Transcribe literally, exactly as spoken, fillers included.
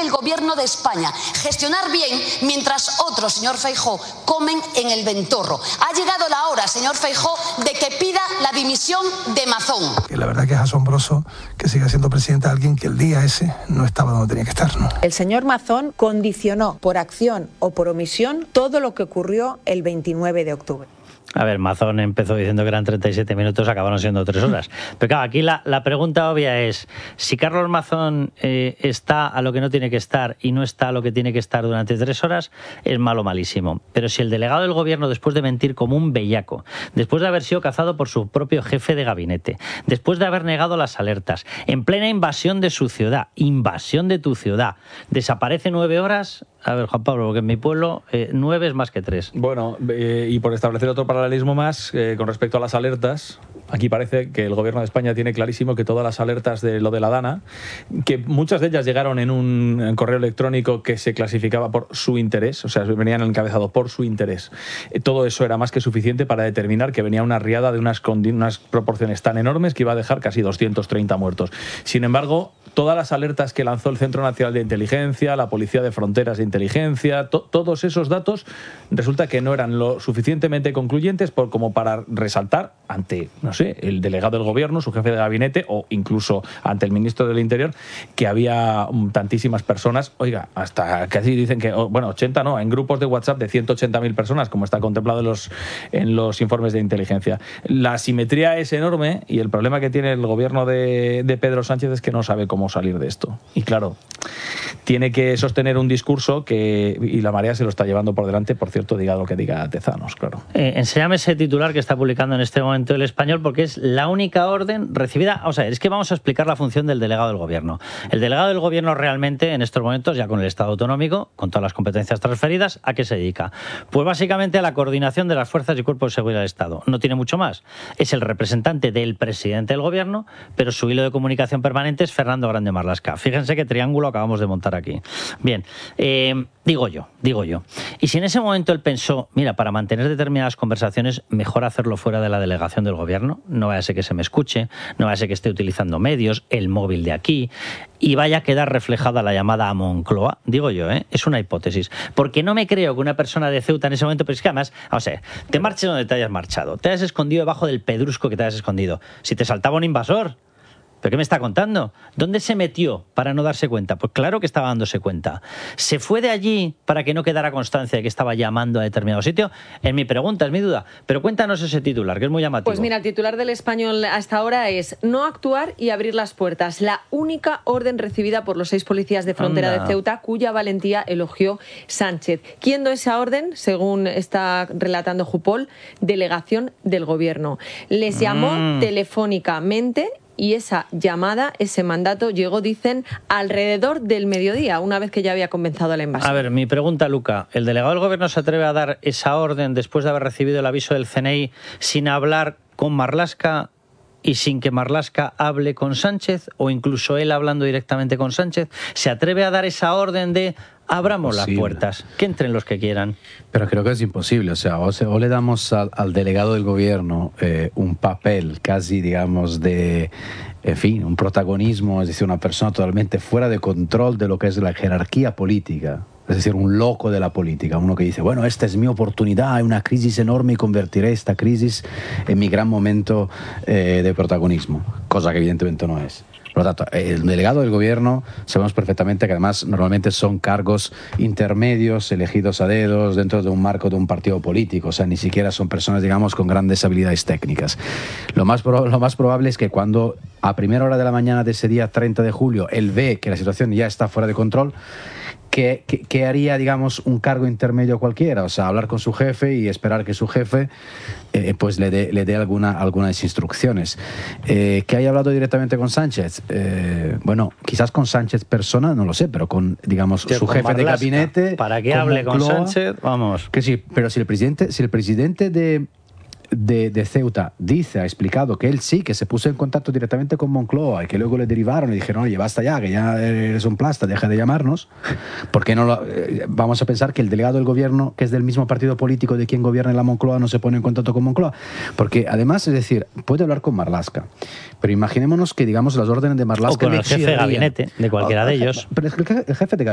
el gobierno de España, gestionar bien mientras otros, señor Feijóo, comen en el ventorro. Ha llegado la hora, señor Feijóo, de que pida la dimisión de Mazón. La verdad que es asombroso que siga siendo presidente alguien que el día ese no estaba donde tenía que estar, ¿no? El señor Mazón condicionó por acción o por omisión todo lo que ocurrió el veintinueve de octubre. A ver, Mazón empezó diciendo que eran treinta y siete minutos, acabaron siendo tres horas. Pero claro, aquí la, la pregunta obvia es, si Carlos Mazón eh, está a lo que no tiene que estar y no está a lo que tiene que estar durante tres horas, es malo malísimo. Pero si el delegado del gobierno, después de mentir como un bellaco, después de haber sido cazado por su propio jefe de gabinete, después de haber negado las alertas, en plena invasión de su ciudad, invasión de tu ciudad, desaparece nueve horas... A ver, Juan Pablo, porque en mi pueblo eh, nueve es más que tres. Bueno, eh, y por establecer otro paralelismo más, eh, con respecto a las alertas, aquí parece que el gobierno de España tiene clarísimo que todas las alertas de lo de la Dana, que muchas de ellas llegaron en un correo electrónico que se clasificaba por su interés, o sea, venían encabezado por su interés. Eh, todo eso era más que suficiente para determinar que venía una riada de unas, unas proporciones tan enormes que iba a dejar casi doscientos treinta muertos. Sin embargo, todas las alertas que lanzó el Centro Nacional de Inteligencia, la Policía de Fronteras de Inteligencia, to todos esos datos resulta que no eran lo suficientemente concluyentes por, como para resaltar ante, no sé, el delegado del gobierno, su jefe de gabinete o incluso ante el ministro del Interior que había tantísimas personas, oiga, hasta casi dicen que, bueno, ochenta no, en grupos de WhatsApp de ciento ochenta mil personas, como está contemplado en los, en los informes de inteligencia. La asimetría es enorme y el problema que tiene el gobierno de, de Pedro Sánchez es que no sabe cómo salir de esto. Y claro, tiene que sostener un discurso que, y la marea se lo está llevando por delante, por cierto, diga lo que diga Tezanos, claro. Eh, enséñame ese titular que está publicando en este momento El Español, porque es la única orden recibida. O sea, es que vamos a explicar la función del delegado del gobierno. El delegado del gobierno realmente, en estos momentos, ya con el Estado autonómico, con todas las competencias transferidas, ¿a qué se dedica? Pues básicamente a la coordinación de las fuerzas y cuerpos de seguridad del Estado. No tiene mucho más. Es el representante del presidente del gobierno, pero su hilo de comunicación permanente es Fernando Grande Marlaska. Fíjense qué triángulo acabamos de montar aquí. Bien, eh, digo yo, digo yo. Y si en ese momento él pensó, mira, para mantener determinadas conversaciones, mejor hacerlo fuera de la delegación del gobierno, no vaya a ser que se me escuche, no vaya a ser que esté utilizando medios, el móvil de aquí, y vaya a quedar reflejada la llamada a Moncloa, digo yo, ¿eh? Es una hipótesis. Porque no me creo que una persona de Ceuta en ese momento, pero es que además, o sea, te marches donde te hayas marchado, te hayas escondido debajo del pedrusco que te hayas escondido. Si te saltaba un invasor... ¿Pero qué me está contando? ¿Dónde se metió para no darse cuenta? Pues claro que estaba dándose cuenta. ¿Se fue de allí para que no quedara constancia de que estaba llamando a determinado sitio? Es mi pregunta, es mi duda. Pero cuéntanos ese titular, que es muy llamativo. Pues mira, el titular del Español hasta ahora es no actuar y abrir las puertas. La única orden recibida por los seis policías de frontera Anda. de Ceuta, cuya valentía elogió Sánchez. ¿Quién dio esa orden? Según está relatando Jupol, delegación del gobierno. Les llamó mm. telefónicamente. Y esa llamada, ese mandato, llegó, dicen, alrededor del mediodía, una vez que ya había comenzado la invasión. A ver, mi pregunta, Luca. ¿El delegado del gobierno se atreve a dar esa orden después de haber recibido el aviso del C N I sin hablar con Marlaska y sin que Marlaska hable con Sánchez, o incluso él hablando directamente con Sánchez? ¿Se atreve a dar esa orden de abramos las puertas, que entren los que quieran? Pero creo que es imposible. O sea, o, se, o le damos al, al delegado del gobierno eh, un papel casi, digamos, de, en fin, un protagonismo, es decir, una persona totalmente fuera de control de lo que es la jerarquía política. Es decir, un loco de la política, uno que dice, bueno, esta es mi oportunidad, hay una crisis enorme y convertiré esta crisis en mi gran momento eh, de protagonismo, cosa que evidentemente no es. Por lo tanto, el delegado del gobierno, sabemos perfectamente que además normalmente son cargos intermedios, elegidos a dedos dentro de un marco de un partido político, o sea, ni siquiera son personas, digamos, con grandes habilidades técnicas. Lo más, pro lo más probable es que cuando a primera hora de la mañana de ese día treinta de julio él ve que la situación ya está fuera de control, ¿Qué, qué, ¿qué haría, digamos, un cargo intermedio cualquiera? O sea, hablar con su jefe y esperar que su jefe eh, pues le dé le dé alguna, algunas instrucciones. Eh, ¿Que haya hablado directamente con Sánchez? Eh, bueno, quizás con Sánchez persona, no lo sé, pero con, digamos, sí, su con jefe Marlaska, de gabinete... Para que hable con Sánchez, vamos. Que sí, pero si el presidente, si el presidente de... De, de Ceuta dice, ha explicado que él sí, que se puso en contacto directamente con Moncloa y que luego le derivaron y dijeron, oye, basta ya, que ya eres un plasta, deja de llamarnos. ¿Por qué no lo, eh, vamos a pensar que el delegado del gobierno, que es del mismo partido político de quien gobierna la Moncloa, no se pone en contacto con Moncloa? Porque además, es decir, puede hablar con Marlaska, pero imaginémonos que, digamos, las órdenes de Marlaska... O con el jefe de gabinete de cualquiera de ellos. Pero el jefe de